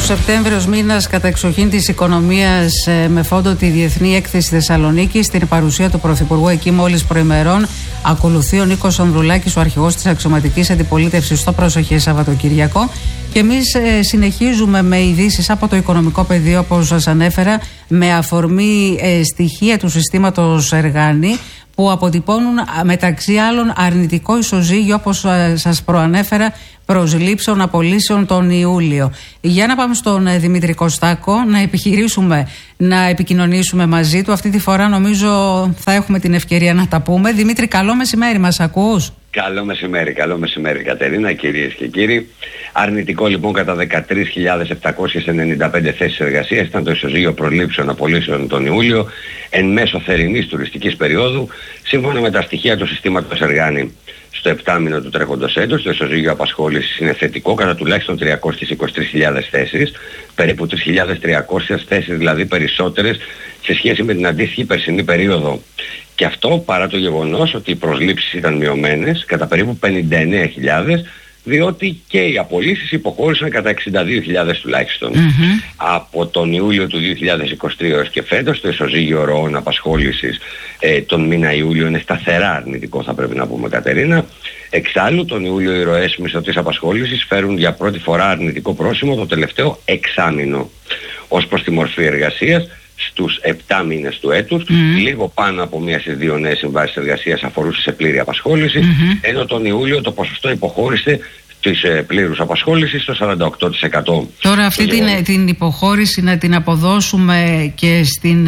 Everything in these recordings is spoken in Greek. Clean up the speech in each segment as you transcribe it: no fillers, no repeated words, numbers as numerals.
Σεπτέμβριος μήνας κατεξοχήν της οικονομίας, με φόντο τη Διεθνή Έκθεση Θεσσαλονίκη, στην παρουσία του Πρωθυπουργού εκεί μόλις προημερών, ακολουθεί ο Νίκος Ανδρουλάκης, ο αρχηγός της αξιωματικής αντιπολίτευσης, στο προσοχές Σαββατοκυριακό. Και εμείς συνεχίζουμε με ειδήσεις από το οικονομικό πεδίο, όπως σας ανέφερα, με αφορμή στοιχεία του συστήματος Εργάνη, που αποτυπώνουν μεταξύ άλλων αρνητικό ισοζύγιο, όπως σας προανέφερα, προσλήψεων, απολύσεων τον Ιούλιο. Για να πάμε στον Δημήτρη Κωστάκο, να επιχειρήσουμε να επικοινωνήσουμε μαζί του. Αυτή τη φορά νομίζω θα έχουμε την ευκαιρία να τα πούμε. Δημήτρη, καλό μεσημέρι, μας ακούς? Καλό μεσημέρι Κατερίνα, κυρίες και κύριοι. Αρνητικό λοιπόν κατά 13.795 θέσεις εργασίας ήταν το ισοζύγιο προσλήψεων απολύσεων τον Ιούλιο εν μέσω θερινής τουριστικής περίοδου, σύμφωνα με τα στοιχεία του συστήματος Εργάνη. Στο 7μηνο του τρέχοντος έτους το ισοζύγιο απασχόλησης είναι θετικό κατά τουλάχιστον 323.000 θέσεις, περίπου 3.300 θέσεις δηλαδή περισσότερες σε σχέση με την αντίστοιχη περσινή περίοδο. Και αυτό παρά το γεγονός ότι οι προσλήψεις ήταν μειωμένες κατά περίπου 59.000, διότι και οι απολύσεις υποχώρησαν κατά 62.000 τουλάχιστον. Από τον Ιούλιο του 2023 έως και φέτος το ισοζύγιο ροών απασχόλησης τον μήνα Ιούλιο είναι σταθερά αρνητικό, θα πρέπει να πούμε, Κατερίνα. Εξάλλου τον Ιούλιο οι ροές μισθωτής απασχόλησης φέρουν για πρώτη φορά αρνητικό πρόσημο το τελευταίο εξάμηνο. Ως προς τη μορφή εργασίας, στους 7 μήνες του έτους, λίγο πάνω από μία στις δύο νέες συμβάσεις εργασίας αφορούσε σε πλήρη απασχόληση, ενώ τον Ιούλιο το ποσοστό υποχώρησε της πλήρους απασχόλησης στο 48%. Τώρα αυτή την υποχώρηση να την αποδώσουμε και στην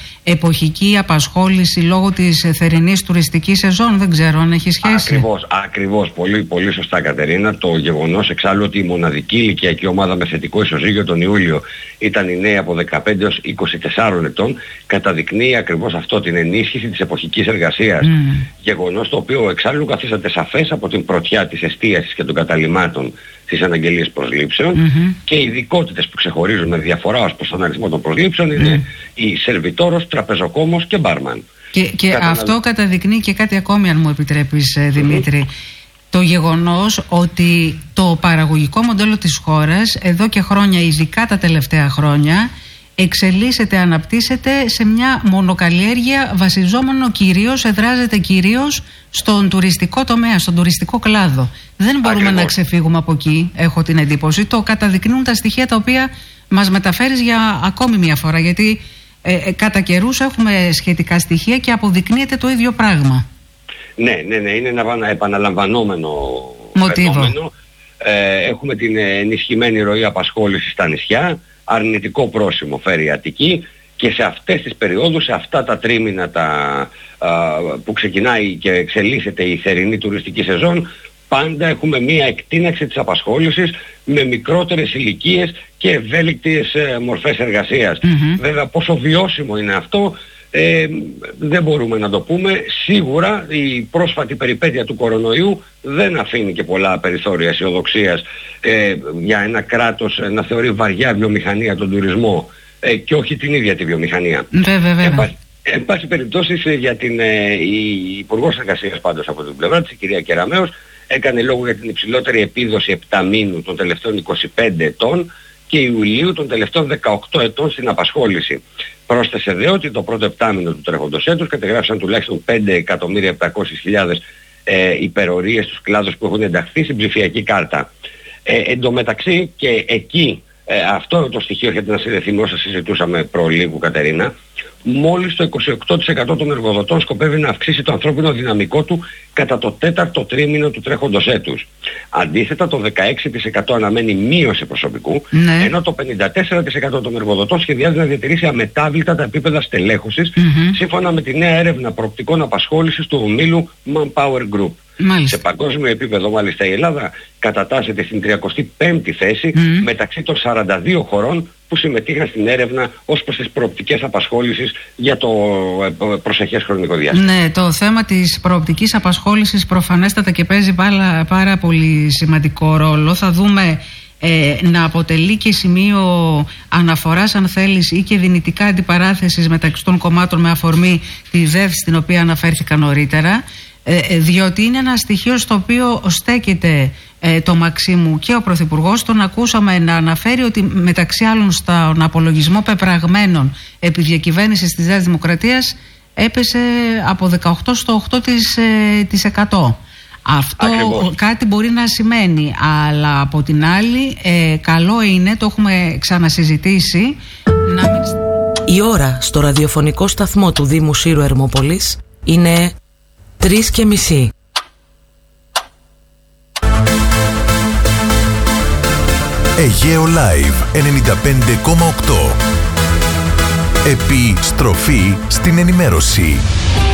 εποχική απασχόληση λόγω της θερινής τουριστικής σεζόν, δεν ξέρω αν έχει σχέση. Ακριβώς, πολύ σωστά, Κατερίνα. Το γεγονός εξάλλου ότι η μοναδική ηλικιακή ομάδα με θετικό ισοζύγιο τον Ιούλιο ήταν οι νέοι από 15 έως 24 ετών, καταδεικνύει ακριβώς αυτό, την ενίσχυση της εποχικής εργασίας. Γεγονός το οποίο εξάλλου καθίσταται σαφές από την πρωτιά της εστίασης και των καταλυμάτων στις αναγγελίες προσλήψεων, και οι ειδικότητες που ξεχωρίζουν με διαφορά ως προς τον αριθμό των προσλήψεων είναι η σερβιτόρος, τραπεζοκόμος και μπάρμαν. Και αυτό καταδεικνύει και κάτι ακόμη, αν μου επιτρέπεις, Δημήτρη. Το γεγονός ότι το παραγωγικό μοντέλο της χώρας εδώ και χρόνια, ειδικά τα τελευταία χρόνια, εξελίσσεται, αναπτύσσεται σε μια μονοκαλλιέργεια βασιζόμενο κυρίως, εδράζεται κυρίως στον τουριστικό τομέα, στον τουριστικό κλάδο. Δεν μπορούμε να ξεφύγουμε από εκεί, έχω την εντύπωση. Το καταδεικνύουν τα στοιχεία τα οποία μας μεταφέρεις για ακόμη μια φορά, γιατί κατά καιρούς έχουμε σχετικά στοιχεία και αποδεικνύεται το ίδιο πράγμα. Ναι, είναι ένα επαναλαμβανόμενο φαινόμενο. Έχουμε την ενισχυμένη ροή απασχόλησης στα νησιά, αρνητικό πρόσημο φέρει η Αττική, και σε αυτές τις περιόδους, σε αυτά τα τρίμηνα που ξεκινάει και εξελίσσεται η θερινή τουριστική σεζόν, πάντα έχουμε μία εκτείναξη της απασχόλησης με μικρότερες ηλικίες και ευέλικτες μορφές εργασίας. Βέβαια πόσο βιώσιμο είναι αυτό δεν μπορούμε να το πούμε. Σίγουρα η πρόσφατη περιπέτεια του κορονοϊού δεν αφήνει και πολλά περιθώρια αισιοδοξίας για ένα κράτος να θεωρεί βαριά βιομηχανία τον τουρισμό και όχι την ίδια τη βιομηχανία. Εν πάση περιπτώσει, για η Υπουργός Εργασίας πάντως από την πλευρά της, η κυρία Κεραμέως, έκανε λόγο για την υψηλότερη επίδοση 7 μήνου των τελευταίων 25 ετών και Ιουλίου των τελευταίων 18 ετών στην απασχόληση. Πρόσθεσε δε ότι το πρώτο επτάμηνο του τρέχοντος έτους κατεγράφησαν τουλάχιστον 5.700.000 υπερορίες στους κλάδους που έχουν ενταχθεί στην ψηφιακή κάρτα. Εν τω μεταξύ και εκεί, αυτό το στοιχείο έρχεται να συνδεθεί με όσα συζητούσαμε προλίγου, Κατερίνα, μόλις το 28% των εργοδοτών σκοπεύει να αυξήσει το ανθρώπινο δυναμικό του κατά το 4ο τρίμηνο του τρέχοντος έτους. Αντίθετα, το 16% αναμένει μείωση προσωπικού, ενώ το 54% των εργοδοτών σχεδιάζει να διατηρήσει αμετάβλητα τα επίπεδα στελέχωσης, σύμφωνα με τη νέα έρευνα προοπτικών απασχόλησης του ομίλου Manpower Group. Σε παγκόσμιο επίπεδο, μάλιστα, η Ελλάδα κατατάσσεται στην 35η θέση μεταξύ των 42 χωρών που συμμετείχαν στην έρευνα ως προς τις προοπτικές απασχόλησης για το προσεχές χρονικό διάστημα. Ναι, το θέμα της προοπτικής απασχόλησης προφανέστατα και παίζει πάρα πολύ σημαντικό ρόλο. Θα δούμε να αποτελεί και σημείο αναφοράς, αν θέλεις, ή και δυνητικά αντιπαράθεσης μεταξύ των κομμάτων με αφορμή τη ΔΕΔ, στην οποία αναφέρθηκα νωρίτερα, διότι είναι ένα στοιχείο στο οποίο στέκεται το Μαξίμου και ο Πρωθυπουργός. Τον ακούσαμε να αναφέρει ότι μεταξύ άλλων στον απολογισμό πεπραγμένων επί διακυβέρνησης της Νέας Δημοκρατίας έπεσε από 18% στο 8%. Αυτό κάτι μπορεί να σημαίνει, αλλά από την άλλη καλό είναι, το έχουμε ξανασυζητήσει, να μην... Η ώρα στο ραδιοφωνικό σταθμό του Δήμου Σύρου Ερμόπολης είναι 3:30. Αιγαίο Live 95,8. Επιστροφή στην ενημέρωση.